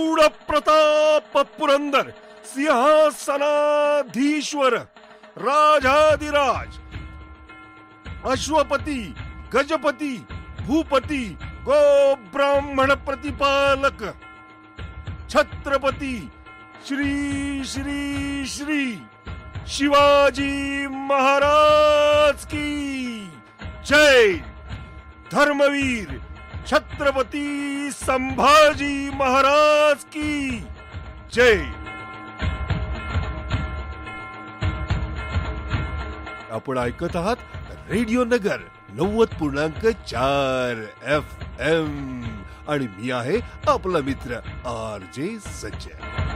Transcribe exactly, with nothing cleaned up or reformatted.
गौड प्रताप पुरंदर सिंहासनाधीश्वर राजाधिराज अश्वपती गजपती भूपती गो ब्राह्मण प्रतिपालक छत्रपती श्री श्री श्री शिवाजी महाराज की जय. धर्मवीर छत्रपती संभाजी महाराज की जय. आपण ऐकत आहात रेडिओ नगर नव्वद पूर्णांक चार एफ एम आणि मी आहे आपला मित्र आर जे संजय.